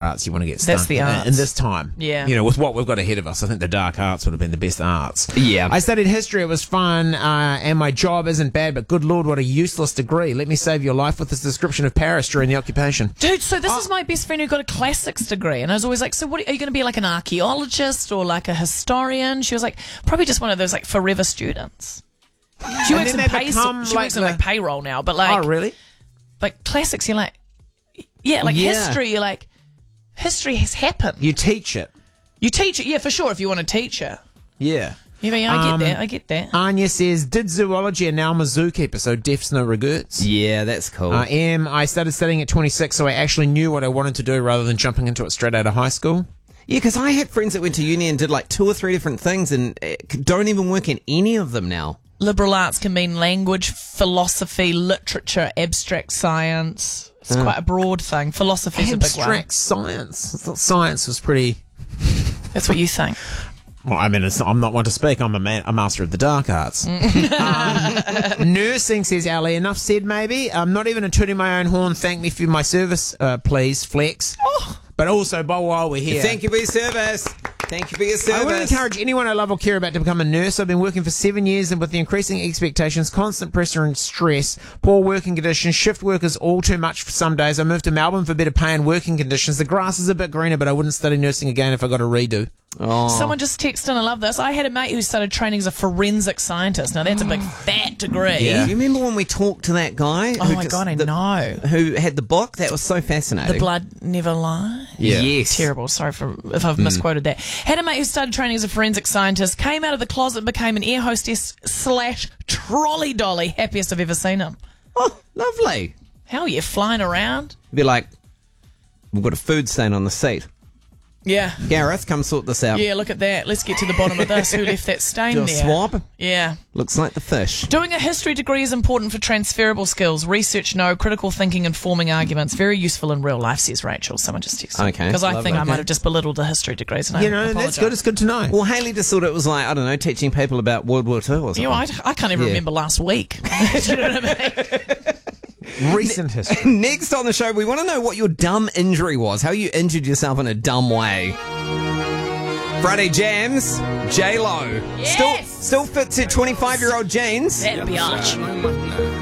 arts you want to get stuck That's the arts. in this time. Yeah. You know, with what we've got ahead of us, I think the dark arts would have been the best arts. Yeah. I studied history. It was fun, and my job isn't bad, but good Lord, what a useless degree. Let me save your life with this description of Paris during the occupation. Dude, so this is my best friend who got a classics degree, and I was always like, so what are you going to be, like an archaeologist or like a historian? She was like, probably just one of those like forever students. She works in payroll now, but like, oh, really? Like classics, you're like, history, you're like, history has happened. You teach it. You teach it, yeah, for sure, if you want to teach it. Yeah. Yeah, I get that. Anya says, did zoology and now I'm a zookeeper, so deaths no regrets. Yeah, that's cool. I started studying at 26, so I actually knew what I wanted to do rather than jumping into it straight out of high school. Yeah, because I had friends that went to uni and did like 2 or 3 different things and don't even work in any of them now. Liberal arts can mean language, philosophy, literature, abstract science. It's quite a broad thing. Philosophy's a big one. Abstract science. I thought science was pretty... That's what you think. Well, I mean, I'm not one to speak. I'm a master of the dark arts. Nursing, says Ali. Enough said, maybe. Not even a tooting my own horn. Thank me for my service, please, Flex. Oh. But also, while we're here... Thank you for your service. Thank you for your service. I would encourage anyone I love or care about to become a nurse. I've been working for 7 years, and with the increasing expectations, constant pressure and stress, poor working conditions, shift work is all too much for some days. I moved to Melbourne for better pay and working conditions. The grass is a bit greener, but I wouldn't study nursing again if I got a redo. Oh. Someone just texted in, I love this. I had a mate who started training as a forensic scientist. Now, that's a big fat degree. Yeah. Do you remember when we talked to that guy? Oh, my God, I know. Who had the book? That was so fascinating. The blood never lies. Yeah. Yes. Terrible. Sorry if I've misquoted that. Had a mate who started training as a forensic scientist, came out of the closet and became an air hostess / trolley dolly. Happiest I've ever seen him. Oh, lovely. How are you flying around? Be like, we've got a food stain on the seat. Yeah. Gareth, come sort this out. Yeah, look at that. Let's get to the bottom of this. Who left that stain Do a there? swab. Yeah. Looks like the fish. Doing a history degree is important for transferable skills. Research, no. Critical thinking and forming arguments. Very useful in real life, says Rachel. Someone just texted. Okay. Because I think I Lovely. might have just belittled the history degrees. And I That's apologise. good. It's good to know. Well, Hayley just thought it was like, I don't know, teaching people about World War II or something. You know, I can't even remember last week. Do you know what I mean? Recent history. Next on the show, we want to know what your dumb injury was. How you injured yourself in a dumb way. Friday Jams, J-Lo. Yes! Still fits her 25-year-old jeans. That'd be arch.